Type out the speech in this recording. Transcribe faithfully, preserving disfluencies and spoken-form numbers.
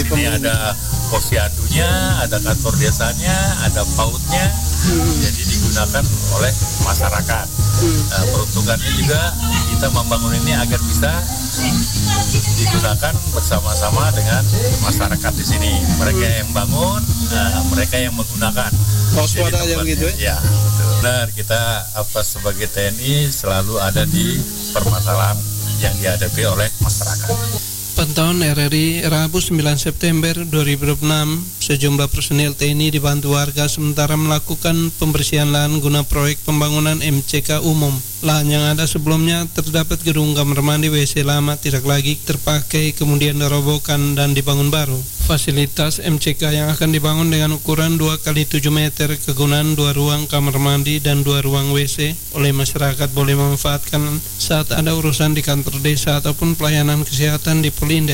Ini ada posyandunya, ada kantor desanya, ada pautnya, hmm. jadi digunakan oleh masyarakat. Hmm. Nah, peruntukannya juga kita membangun ini agar bisa digunakan bersama-sama dengan masyarakat di sini. Mereka hmm. yang bangun, nah, mereka yang menggunakan. Oh, swadaya begitu ya? Ya, betul. Benar, kita apa sebagai T N I selalu ada di permasalahan yang dihadapi oleh masyarakat. Pantauan R R I Rabu sembilan September dua ribu dua puluh enam, sejumlah personil T N I dibantu warga sementara melakukan pembersihan lahan guna proyek pembangunan M C K umum. Lahan yang ada sebelumnya terdapat gedung kamar mandi W C lama tidak lagi terpakai, kemudian dirobohkan dan dibangun baru. Fasilitas M C K yang akan dibangun dengan ukuran dua kali tujuh meter, kegunaan dua ruang kamar mandi dan dua ruang W C oleh masyarakat boleh memanfaatkan saat ada urusan di kantor desa ataupun pelayanan kesehatan di Pelinda.